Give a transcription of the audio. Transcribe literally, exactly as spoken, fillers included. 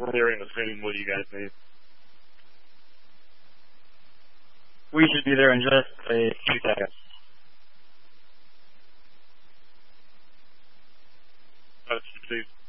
clearing the scene. What do you guys need? We should be there in just a few seconds. That's Steve.